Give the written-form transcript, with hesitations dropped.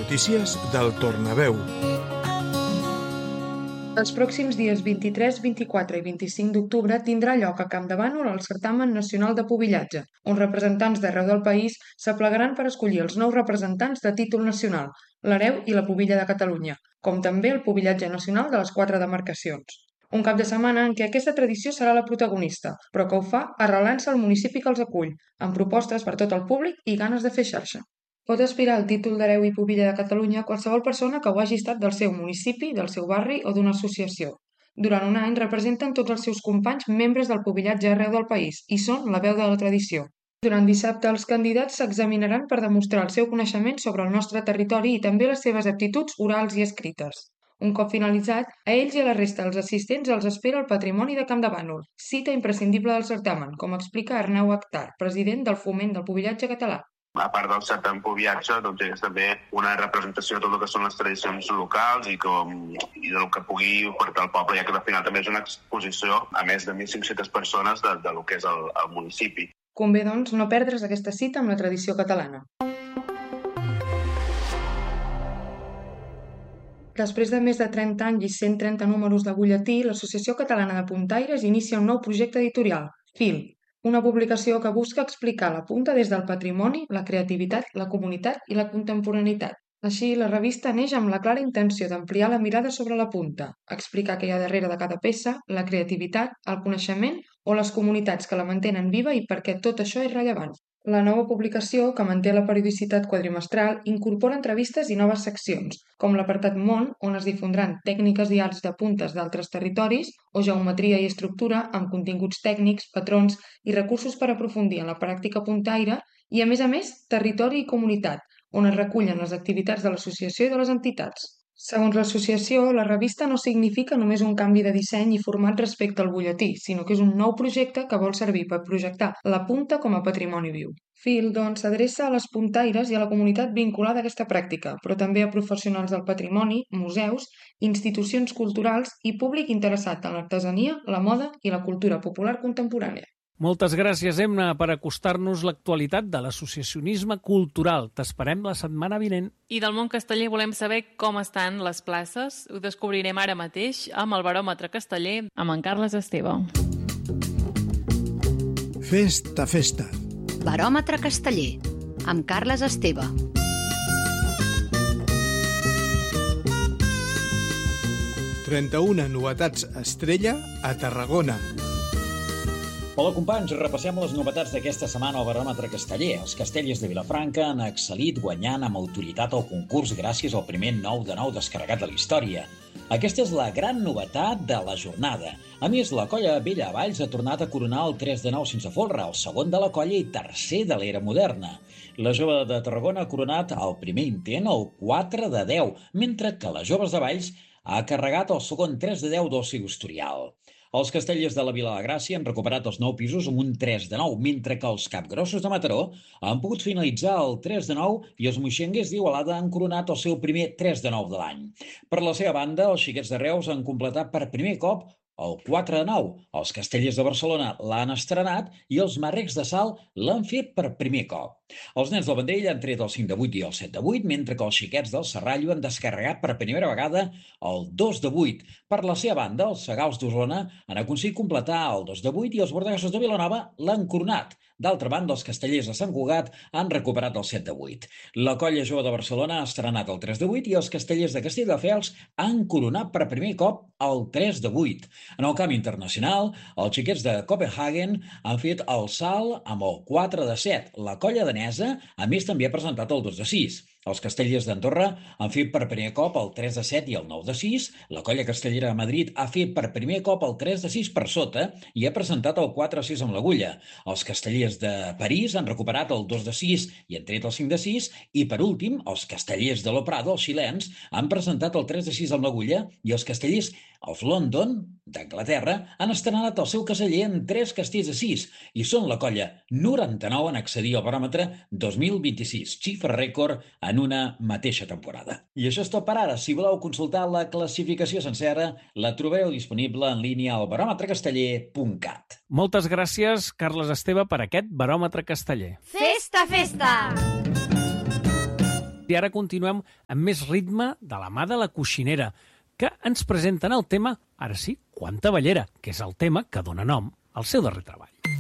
notícies del Tornaveu. Els pròxims dies 23, 24 i 25 d'octubre tindrà lloc a Campdevànol el Certamen Nacional de Pubillatge, on representants d'arreu del país s'aplegaran per escollir els nous representants de títol nacional, l'hereu i la pubilla de Catalunya, com també el pubillatge nacional de les 4 demarcacions. Un cap de setmana en què aquesta tradició serà la protagonista, però que ho fa arrelant-se al municipi que els acull, amb propostes per tot el públic i ganes de fer xarxa. Pot aspirar al títol d'hereu i pubilla de Catalunya qualsevol persona que ho hagi estat del seu municipi, del seu barri o d'una associació. Durant un any representen tots els seus companys membres del pubillatge arreu del país i són la veu de la tradició. Durant dissabte, els candidats s'examinaran per demostrar el seu coneixement sobre el nostre territori i també les seves aptituds orals i escrites. Un cop finalitzat, a ells i a la resta dels assistents els espera el patrimoni de Campdevànol, cita imprescindible del certamen, com explica Arnau Akhtar, president del Foment del Pubillatge Català. A part del certamen pubillatge, doncs és també una representació de tot el que són les tradicions locals i del que pugui portar el poble, ja que al final també és una exposició a més de 1.500 persones del que és el municipi. Convé, doncs, no perdre's aquesta cita amb la tradició catalana. Després de més de 30 anys i 130 números de butlletí, l'Associació Catalana de Puntaires inicia un nou projecte editorial, FIL, una publicació que busca explicar la punta des del patrimoni, la creativitat, la comunitat i la contemporaneitat. Així, la revista neix amb la clara intenció d'ampliar la mirada sobre la punta, explicar què hi ha darrere de cada peça, la creativitat, el coneixement o les comunitats que la mantenen viva i per què tot això és rellevant. La nova publicació, que manté la periodicitat quadrimestral, incorpora entrevistes i noves seccions, com l'apartat Món, on es difondran tècniques i arts de puntes d'altres territoris, o geometria i estructura, amb continguts tècnics, patrons i recursos per aprofundir en la pràctica puntaire, i a més, territori i comunitat, on es recullen les activitats de l'associació i de les entitats. Segons l'associació, la revista no significa només un canvi de disseny i format respecte al butlletí, sinó que és un nou projecte que vol servir per projectar la punta com a patrimoni viu. FIL, doncs, s'adreça a les puntaires i a la comunitat vinculada a aquesta pràctica, però també a professionals del patrimoni, museus, institucions culturals i públic interessat en l'artesania, la moda i la cultura popular contemporània. Moltes gràcies, Emna, per acostar-nos l'actualitat de l'associacionisme cultural. T'esperem la setmana vinent. I del món casteller volem saber com estan les places. Ho descobrirem ara mateix amb el Baròmetre Casteller, amb en Carles Esteve. Festa, festa. Baròmetre Casteller, amb Carles Esteve. «31 novetats estrella a Tarragona». Hola companys, repassem les novetats d'aquesta setmana al Baròmetre Casteller. Els castellers de Vilafranca han excel·lit guanyant amb autoritat el concurs gràcies al primer 9 de 9 descarregat de la història. Aquesta és la gran novetat de la jornada. A més, la colla Vella Valls ha tornat a coronar el 3 de 9 sense folre, el segon de la colla i tercer de l'era moderna. La jove de Tarragona ha coronat el primer intent el 4 de 10, mentre que la Joves de Valls ha carregat el segon 3 de 10 del seu historial. Els castellers de la Vila de Gràcia han recuperat els 9 pisos amb un 3 de 9, mentre que els capgrossos de Mataró han pogut finalitzar el 3 de 9 i els moixenguers d'Igualada han coronat el seu primer 3 de 9 de l'any. Per la seva banda, els xiquets de Reus han completat per primer cop el 4 de 9. Els castellers de Barcelona l'han estrenat i els marrecs de Salt l'han fet per primer cop. Els nens del Vendrell han tret el 5 de 8 i el 7 de 8, mentre que els xiquets del Serrallo han descarregat per primera vegada el 2 de 8. Per la seva banda, els Segals d'Osona han aconseguit completar el 2 de 8 i els Bordegassos de Vilanova l'han coronat. D'altra banda, els castellers de Sant Cugat han recuperat el 7 de 8. La colla jove de Barcelona ha estrenat el 3 de 8 i els castellers de Castelldefels han coronat per primer cop el 3 de 8. En el camp internacional, els xiquets de Copenhagen han fet el salt amb el 4 de 7. La colla danesa, a més, també ha presentat el 2 de 6. Els castellers d'Andorra han fet per primer cop el 3 de 7 i el 9 de 6. La colla castellera de Madrid ha fet per primer cop el 3 de 6 per sota i ha presentat el 4 de 6 amb l'agulla. Els castellers de París han recuperat el 2 de 6 i han tret el 5 de 6. I, per últim, els castellers de l'Oprado, els xilens, han presentat el 3 de 6 amb l'agulla i els castellers of London, d'Anglaterra, han estrenat el seu casteller en 3 castells de 6 i són la colla 99 en accedir al baròmetre 2026, xifra rècord en una mateixa temporada. I això és tot per ara. Si voleu consultar la classificació sencera, la trobeu disponible en línia al baròmetrecasteller.cat. Moltes gràcies, Carles Esteve, per aquest baròmetre casteller. Festa, festa! I ara continuem amb més ritme de la mà de la Coixinera, que ens presenten el tema, ara sí, Quanta Bellera, que és el tema que dona nom al seu darrer treball.